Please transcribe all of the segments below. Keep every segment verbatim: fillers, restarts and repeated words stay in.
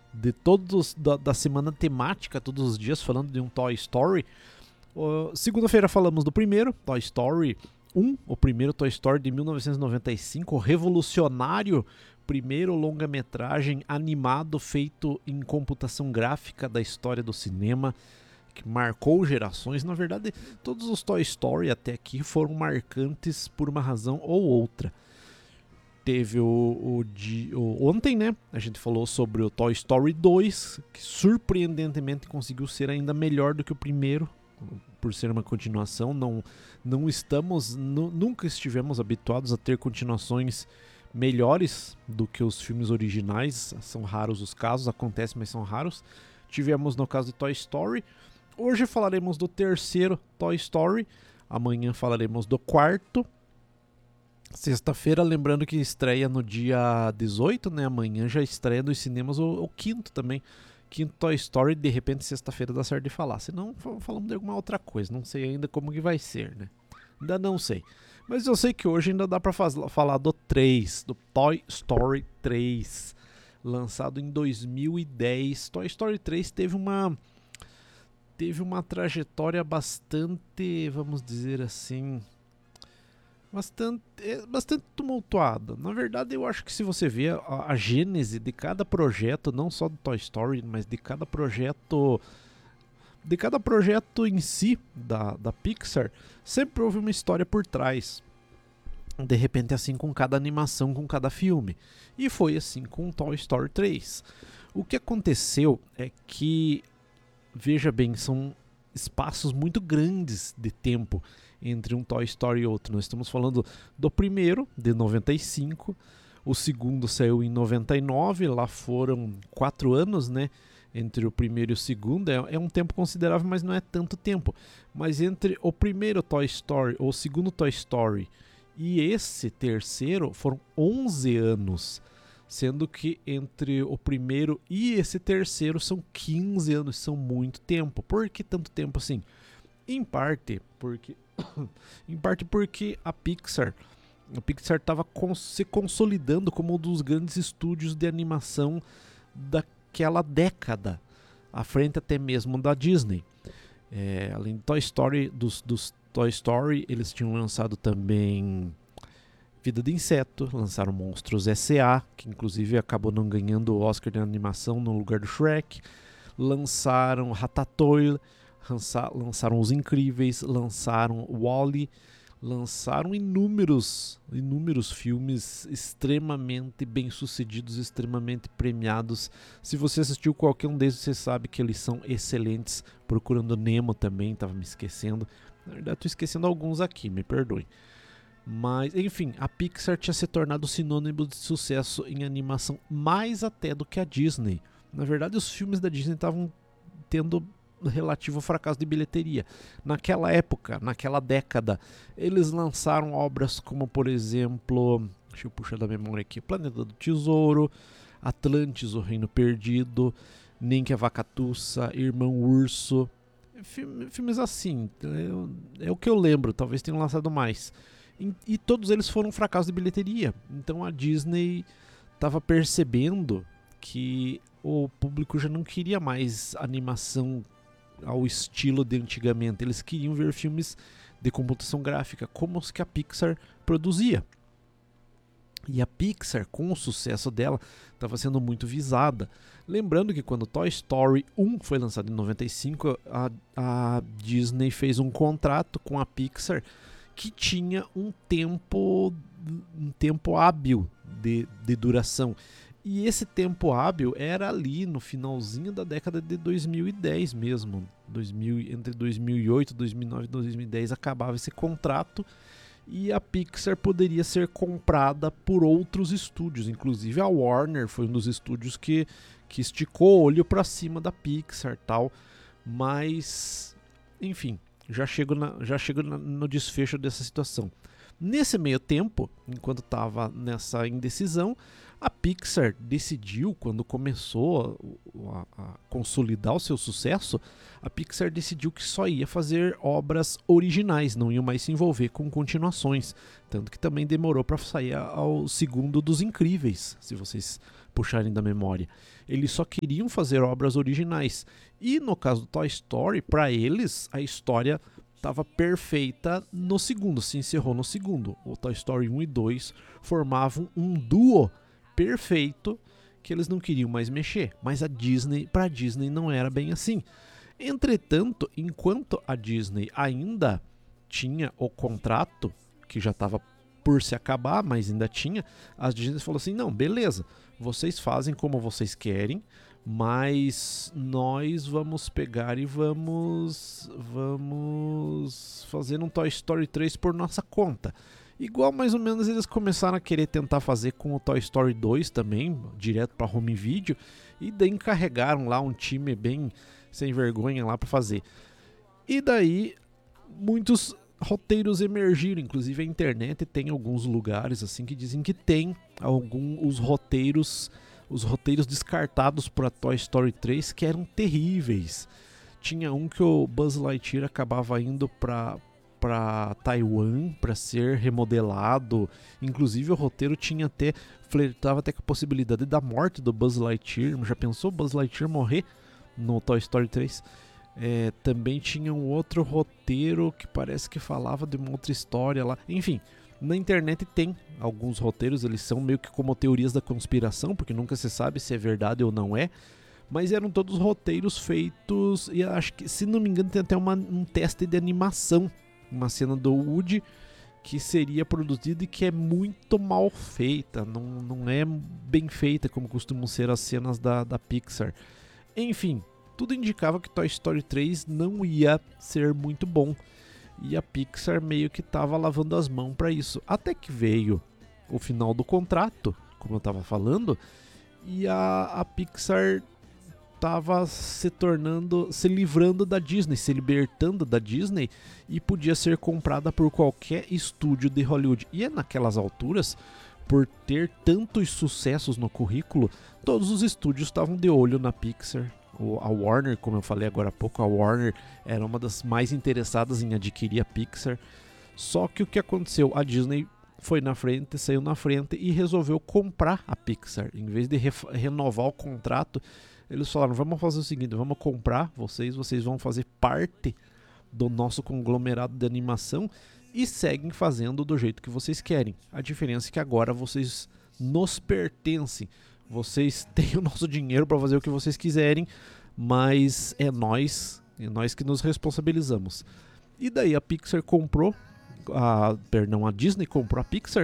de todos da, da semana temática, todos os dias falando de um Toy Story. Uh, segunda-feira falamos do primeiro, Toy Story um, o primeiro Toy Story de mil novecentos e noventa e cinco, o revolucionário primeiro longa-metragem animado feito em computação gráfica da história do cinema, que marcou gerações. Na verdade, todos os Toy Story até aqui foram marcantes por uma razão ou outra. Teve o, o, de, o ontem, né? A gente falou sobre o Toy Story dois, que surpreendentemente conseguiu ser ainda melhor do que o primeiro, por ser uma continuação. Não, não estamos, nu, nunca estivemos habituados a ter continuações melhores do que os filmes originais. São raros os casos, acontece, mas são raros. Tivemos no caso de Toy Story. Hoje falaremos do terceiro Toy Story. Amanhã falaremos do quarto. Sexta-feira, lembrando que estreia no dia dezoito, né? Amanhã já estreia nos cinemas o, o quinto também. Quinto Toy Story, de repente sexta-feira dá certo de falar. Se não, falamos de alguma outra coisa. Não sei ainda como que vai ser, né? Ainda não sei. Mas eu sei que hoje ainda dá pra faz, falar do três, do Toy Story três. Lançado em dois mil e dez. Toy Story três teve uma... Teve uma trajetória bastante, vamos dizer assim... Bastante, bastante tumultuada. Na verdade, eu acho que se você vê a, a gênese de cada projeto, não só do Toy Story, mas de cada projeto, de cada projeto em si da, da Pixar, sempre houve uma história por trás. De repente, assim com cada animação, com cada filme. E foi assim com Toy Story três. O que aconteceu é que, veja bem, são espaços muito grandes de tempo entre um Toy Story e outro. Nós estamos falando do primeiro, de noventa e cinco, o segundo saiu em noventa e nove, lá foram quatro anos, né, entre o primeiro e o segundo. É, é um tempo considerável, mas não é tanto tempo. Mas entre o primeiro Toy Story, ou o segundo Toy Story, e esse terceiro, foram onze anos. Sendo que entre o primeiro e esse terceiro são quinze anos, são muito tempo. Por que tanto tempo assim? Em parte porque em parte porque a Pixar a Pixar estava cons- se consolidando como um dos grandes estúdios de animação daquela década, à frente até mesmo da Disney. É, além de Toy Story, dos, dos Toy Story, eles tinham lançado também Vida de Inseto, lançaram Monstros S A, que inclusive acabou não ganhando o Oscar de animação no lugar do Shrek. Lançaram Ratatouille, lançaram Os Incríveis, lançaram Wall-E, lançaram inúmeros, inúmeros filmes extremamente bem-sucedidos, extremamente premiados. Se você assistiu qualquer um deles, você sabe que eles são excelentes. Procurando Nemo também, estava me esquecendo. Na verdade, estou esquecendo alguns aqui, me perdoem. Mas, enfim, a Pixar tinha se tornado sinônimo de sucesso em animação mais até do que a Disney. Na verdade, os filmes da Disney estavam tendo relativo fracasso de bilheteria. Naquela época, naquela década, eles lançaram obras como, por exemplo, deixa eu puxar da memória aqui, Planeta do Tesouro, Atlantis, O Reino Perdido, Ninky a Vaca-Tussa, Irmão Urso, filmes assim, é, é o que eu lembro, talvez tenham lançado mais. E, e todos eles foram um fracasso de bilheteria. Então a Disney estava percebendo que o público já não queria mais animação ao estilo de antigamente. Eles queriam ver filmes de computação gráfica, como os que a Pixar produzia. E a Pixar, com o sucesso dela, estava sendo muito visada. Lembrando que quando Toy Story um foi lançado em noventa e cinco, a, a Disney fez um contrato com a Pixar que tinha um tempo, um tempo hábil de, de duração. E esse tempo hábil era ali no finalzinho da década de dois mil e dez mesmo. dois mil, entre dois mil e oito, dois mil e nove e dois mil e dez acabava esse contrato e a Pixar poderia ser comprada por outros estúdios. Inclusive a Warner foi um dos estúdios que, que esticou o olho para cima da Pixar e tal. Mas, enfim, já chego, na, já chego na, no desfecho dessa situação. Nesse meio tempo, enquanto estava nessa indecisão, a Pixar decidiu, quando começou a, a consolidar o seu sucesso, a Pixar decidiu que só ia fazer obras originais, não ia mais se envolver com continuações. Tanto que também demorou para sair ao segundo dos Incríveis. Se vocês puxarem da memória. Eles só queriam fazer obras originais. E no caso do Toy Story, para eles, a história estava perfeita no segundo, se encerrou no segundo. O Toy Story um e dois formavam um duo perfeito que eles não queriam mais mexer. Mas a Disney, para a Disney não era bem assim. Entretanto, enquanto a Disney ainda tinha o contrato, que já estava por se acabar, mas ainda tinha, a Disney falou assim, não, beleza, vocês fazem como vocês querem, mas nós vamos pegar e vamos, vamos fazer um Toy Story três por nossa conta. Igual mais ou menos eles começaram a querer tentar fazer com o Toy Story dois também, direto para home video, e daí encarregaram lá um time bem sem vergonha lá para fazer. E daí muitos roteiros emergiram, inclusive a internet tem alguns lugares assim que dizem que tem alguns os roteiros, os roteiros descartados para Toy Story três que eram terríveis. Tinha um que o Buzz Lightyear acabava indo para para Taiwan para ser remodelado. Inclusive o roteiro tinha até flertava até com a possibilidade da morte do Buzz Lightyear. Já pensou o Buzz Lightyear morrer no Toy Story três? É, também tinha um outro roteiro que parece que falava de uma outra história lá. Enfim, na internet tem alguns roteiros, eles são meio que como teorias da conspiração, porque nunca se sabe se é verdade ou não é. Mas eram todos roteiros feitos, e acho que, se não me engano, tem até uma, um teste de animação, uma cena do Woody que seria produzida e que é muito mal feita, não, não é bem feita como costumam ser as cenas da, da Pixar. Enfim, tudo indicava que Toy Story três não ia ser muito bom. E a Pixar meio que estava lavando as mãos para isso. Até que veio o final do contrato, como eu estava falando, e a, a Pixar estava se tornando, se livrando da Disney, se libertando da Disney e podia ser comprada por qualquer estúdio de Hollywood. E é naquelas alturas, por ter tantos sucessos no currículo, todos os estúdios estavam de olho na Pixar. A Warner, como eu falei agora há pouco, a Warner era uma das mais interessadas em adquirir a Pixar. Só que o que aconteceu? A Disney foi na frente, saiu na frente e resolveu comprar a Pixar. Em vez de re- renovar o contrato, eles falaram, vamos fazer o seguinte, vamos comprar vocês, vocês vão fazer parte do nosso conglomerado de animação e seguem fazendo do jeito que vocês querem. A diferença é que agora vocês nos pertencem. Vocês têm o nosso dinheiro para fazer o que vocês quiserem, mas é nós, é nós que nos responsabilizamos. E daí a Pixar comprou, a, perdão, a Disney comprou a Pixar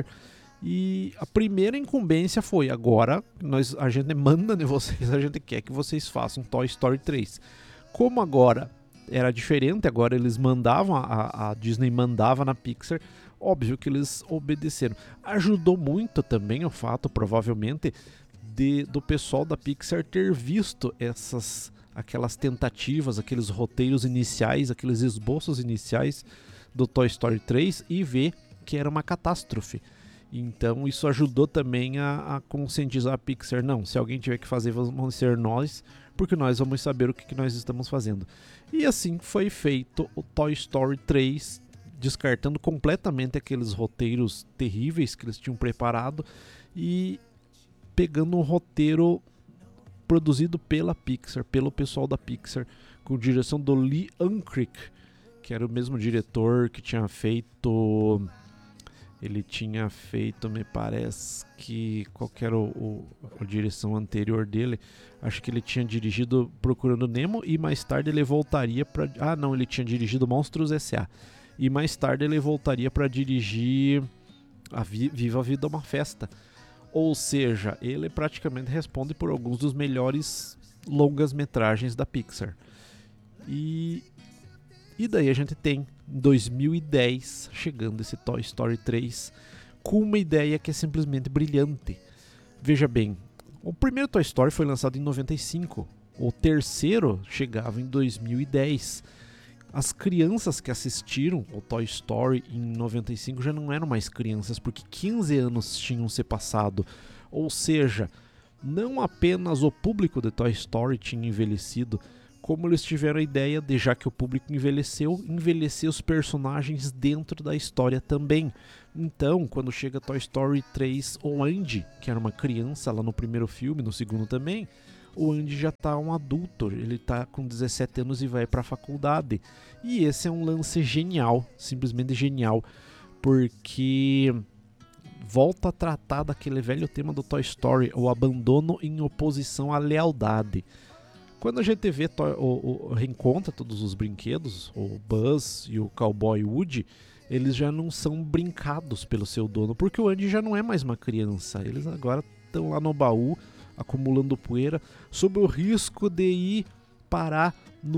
e a primeira incumbência foi, agora nós, a gente manda em vocês, a gente quer que vocês façam Toy Story três. Como agora era diferente, agora eles mandavam, a, a Disney mandava na Pixar, óbvio que eles obedeceram. Ajudou muito também o fato, provavelmente, De, do pessoal da Pixar ter visto essas, aquelas tentativas, aqueles roteiros iniciais, aqueles esboços iniciais do Toy Story três e ver que era uma catástrofe. Então isso ajudou também a, a conscientizar a Pixar. Não, se alguém tiver que fazer, vamos ser nós, porque nós vamos saber o que, que nós estamos fazendo. E assim foi feito o Toy Story três, descartando completamente aqueles roteiros terríveis que eles tinham preparado e pegando um roteiro produzido pela Pixar, pelo pessoal da Pixar, com direção do Lee Unkrich, que era o mesmo diretor que tinha feito... Ele tinha feito, me parece que... Qual que era o, o, a direção anterior dele? Acho que ele tinha dirigido Procurando Nemo e mais tarde ele voltaria para... Ah, não, ele tinha dirigido Monstros S A E mais tarde ele voltaria para dirigir a Vi- Viva a Vida é uma Festa. Ou seja, ele praticamente responde por alguns dos melhores longas-metragens da Pixar. E, e daí a gente tem, em dois mil e dez, chegando esse Toy Story três, com uma ideia que é simplesmente brilhante. Veja bem, o primeiro Toy Story foi lançado em noventa e cinco, o terceiro chegava em dois mil e dez. As crianças que assistiram o Toy Story em noventa e cinco já não eram mais crianças, porque quinze anos tinham se passado. Ou seja, não apenas o público de Toy Story tinha envelhecido, como eles tiveram a ideia de, já que o público envelheceu, envelhecer os personagens dentro da história também. Então, quando chega Toy Story três, o Andy, que era uma criança lá no primeiro filme, no segundo também, o Andy já tá um adulto, ele tá com dezessete anos e vai pra faculdade. E esse é um lance genial, simplesmente genial, porque volta a tratar daquele velho tema do Toy Story, o abandono em oposição à lealdade. Quando a gente vê o, o, reencontra todos os brinquedos, o Buzz e o Cowboy Woody, eles já não são brincados pelo seu dono, porque o Andy já não é mais uma criança. Eles agora estão lá no baú, acumulando poeira, sob o risco de ir parar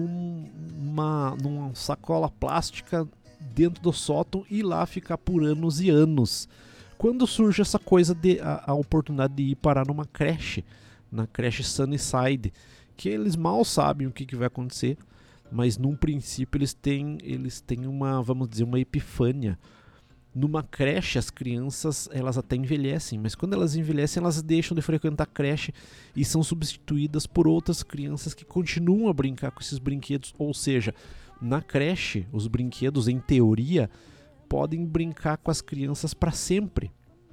numa, numa sacola plástica dentro do sótão e lá ficar por anos e anos. Quando surge essa coisa de a, a oportunidade de ir parar numa creche, na creche Sunnyside, que eles mal sabem o que, que vai acontecer, mas num princípio eles têm, eles têm uma, vamos dizer, uma epifânia. Numa creche as crianças, elas até envelhecem, mas quando elas envelhecem elas deixam de frequentar a creche e são substituídas por outras crianças que continuam a brincar com esses brinquedos, ou seja, na creche os brinquedos, em teoria, podem brincar com as crianças para sempre.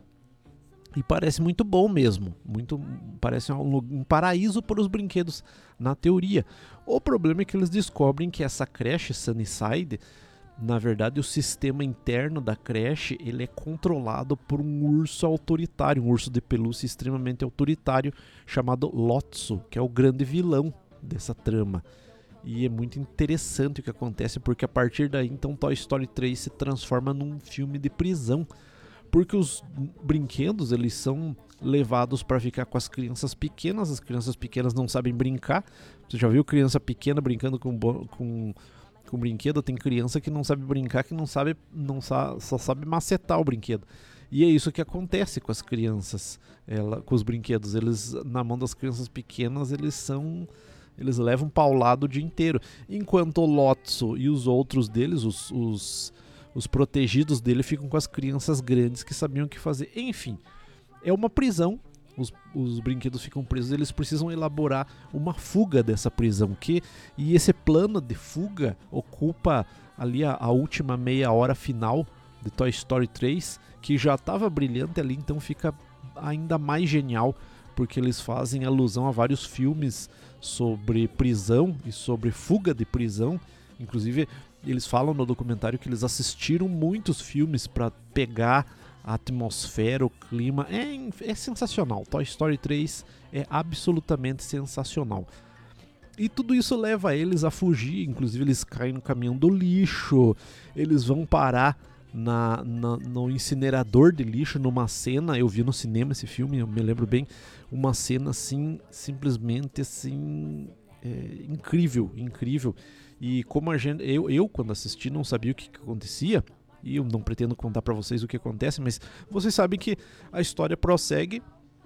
E parece muito bom mesmo, muito, parece um, um paraíso para os brinquedos, na teoria. O problema é que eles descobrem que essa creche Sunnyside, na verdade o sistema interno da creche, ele é controlado por um urso autoritário, um urso de pelúcia extremamente autoritário, chamado Lotso, que é o grande vilão dessa trama. E é muito interessante o que acontece, porque a partir daí, então, Toy Story três se transforma num filme de prisão. Porque os brinquedos, eles são levados para ficar com as crianças pequenas. As crianças pequenas não sabem brincar. Você já viu criança pequena brincando com, com, com brinquedo? Tem criança que não sabe brincar, que não sabe, não sa, só sabe macetar o brinquedo. E é isso que acontece com as crianças, ela, com os brinquedos. Eles, na mão das crianças pequenas, eles são... Eles levam paulado o dia inteiro. Enquanto o Lotso e os outros deles, os... os Os protegidos dele ficam com as crianças grandes que sabiam o que fazer. Enfim, é uma prisão. Os, os brinquedos ficam presos. Eles precisam elaborar uma fuga dessa prisão. Que, e esse plano de fuga ocupa ali a, a última meia hora final de Toy Story três, que já estava brilhante ali, então fica ainda mais genial, porque eles fazem alusão a vários filmes sobre prisão e sobre fuga de prisão. Inclusive, eles falam no documentário que eles assistiram muitos filmes para pegar a atmosfera, o clima. É, é sensacional. Toy Story três é absolutamente sensacional. E tudo isso leva eles a fugir. Inclusive, eles caem no caminhão do lixo. Eles vão parar na, na, no incinerador de lixo, numa cena. Eu vi no cinema esse filme, eu me lembro bem. Uma cena assim, simplesmente assim, é, incrível, incrível. E como a gente, eu, eu quando assisti não sabia o que, que acontecia, e eu não pretendo contar pra vocês o que acontece, mas vocês sabem que a história prossegue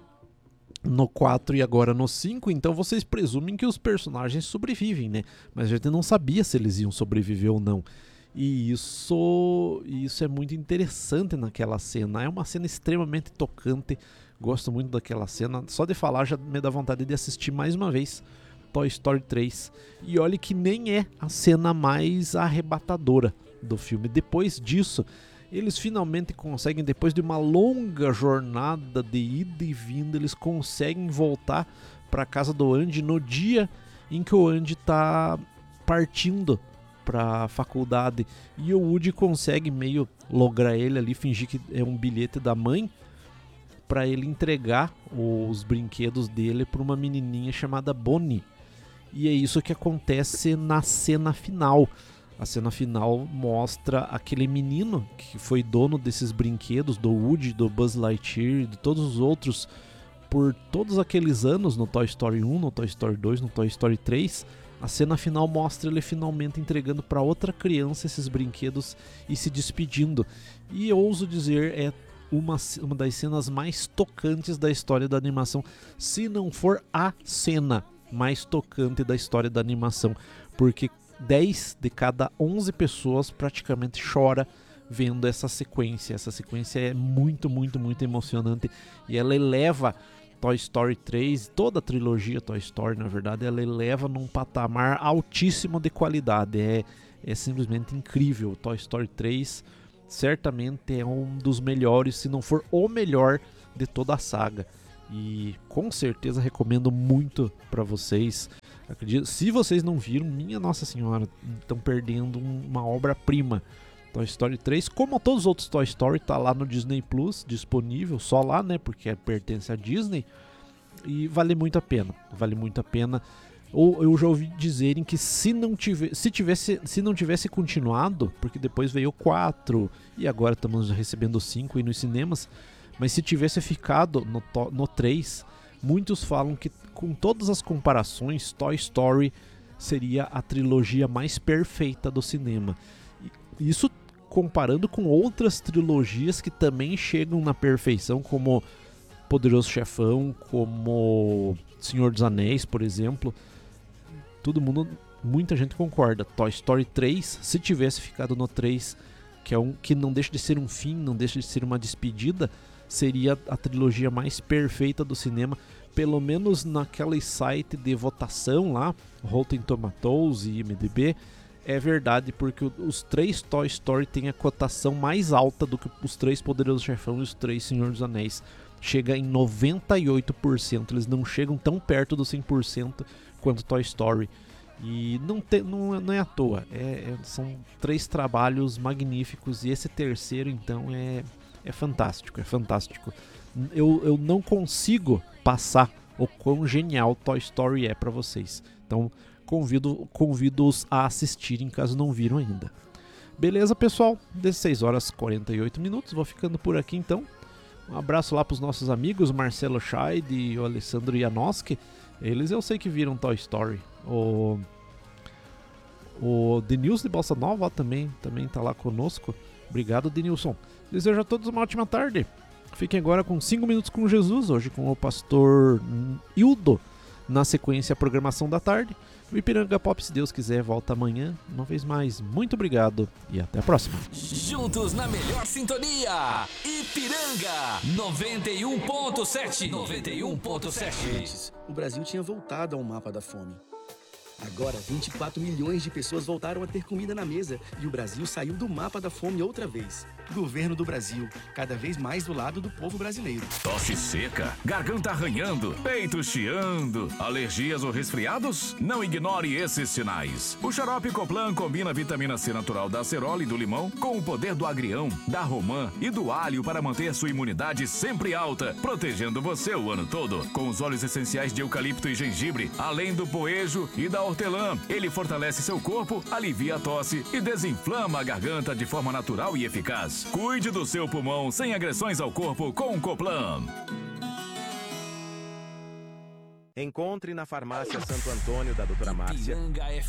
no quatro e agora no cinco, então vocês presumem que os personagens sobrevivem, né? Mas a gente não sabia se eles iam sobreviver ou não. E isso, isso é muito interessante naquela cena, é uma cena extremamente tocante, gosto muito daquela cena, só de falar já me dá vontade de assistir mais uma vez Toy Story três. E olha que nem é a cena mais arrebatadora do filme. Depois disso, eles finalmente conseguem, depois de uma longa jornada de ida e vinda, eles conseguem voltar para casa do Andy no dia em que o Andy está partindo para a faculdade. E o Woody consegue meio lograr ele ali, fingir que é um bilhete da mãe, para ele entregar os brinquedos dele para uma menininha chamada Bonnie. E é isso que acontece na cena final. A cena final mostra aquele menino que foi dono desses brinquedos, do Woody, do Buzz Lightyear, de todos os outros, por todos aqueles anos, no Toy Story um, no Toy Story dois, no Toy Story três. A cena final mostra ele finalmente entregando para outra criança esses brinquedos e se despedindo. E eu ouso dizer, é uma, uma das cenas mais tocantes da história da animação, se não for a cena mais tocante da história da animação, porque dez de cada onze pessoas praticamente chora vendo essa sequência. Essa sequência é muito, muito, muito emocionante e ela eleva Toy Story três, toda a trilogia Toy Story, na verdade, ela eleva num patamar altíssimo de qualidade. É, é simplesmente incrível. Toy Story três certamente é um dos melhores, se não for o melhor de toda a saga. E com certeza recomendo muito para vocês. Acredito, se vocês não viram, minha Nossa Senhora, estão perdendo uma obra-prima. Toy Story três, como todos os outros Toy Story, tá lá no Disney Plus, disponível, só lá, né, porque pertence à Disney, e vale muito a pena, vale muito a pena. Ou eu já ouvi dizerem que se não tivesse, se tivesse, se não tivesse continuado, porque depois veio o quatro, e agora estamos recebendo o cinco e nos cinemas, mas se tivesse ficado no, no três, muitos falam que com todas as comparações, Toy Story seria a trilogia mais perfeita do cinema. Isso comparando com outras trilogias que também chegam na perfeição, como Poderoso Chefão, como Senhor dos Anéis, por exemplo. Todo mundo, muita gente concorda. Toy Story três, se tivesse ficado no três, que, é um, que não deixa de ser um fim, não deixa de ser uma despedida, seria a trilogia mais perfeita do cinema, pelo menos naquele site de votação lá, Rotten Tomatoes e I M D B. É verdade, porque os três Toy Story têm a cotação mais alta do que os três Poderosos Chefão e os três Senhor dos Anéis. Chega em noventa e oito por cento, eles não chegam tão perto do cem por cento quanto Toy Story. E não, te, não, não é à toa, é, é, são três trabalhos magníficos, e esse terceiro então é, é fantástico, é fantástico. Eu, eu não consigo passar o quão genial Toy Story é para vocês. Então convido, convido-os a assistirem caso não viram ainda. Beleza, pessoal? dezesseis horas e quarenta e oito minutos, vou ficando por aqui então. Um abraço lá para os nossos amigos Marcelo Scheid e o Alessandro Janoski. Eles eu sei que viram Toy Story. O, o Denilson de Bossa Nova ó, também, também tá lá conosco. Obrigado, Denilson. Desejo a todos uma ótima tarde. Fiquem agora com cinco minutos com Jesus, hoje com o pastor Hildo. Na sequência, a programação da tarde. O Ipiranga Pop, se Deus quiser, volta amanhã. Uma vez mais, muito obrigado e até a próxima. Juntos na melhor sintonia, Ipiranga noventa e um ponto sete. noventa e um ponto sete. Antes, o Brasil tinha voltado ao mapa da fome. Agora, vinte e quatro milhões de pessoas voltaram a ter comida na mesa e o Brasil saiu do mapa da fome outra vez. Governo do Brasil, cada vez mais do lado do povo brasileiro. Tosse seca, garganta arranhando, peito chiando, alergias ou resfriados? Não ignore esses sinais. O xarope Coplan combina a vitamina C natural da acerola e do limão com o poder do agrião, da romã e do alho para manter sua imunidade sempre alta, protegendo você o ano todo. Com os óleos essenciais de eucalipto e gengibre, além do poejo e da hortelã, ele fortalece seu corpo, alivia a tosse e desinflama a garganta de forma natural e eficaz. Cuide do seu pulmão sem agressões ao corpo com o Coplan. Encontre na farmácia Santo Antônio da doutora Márcia. Ipiranga F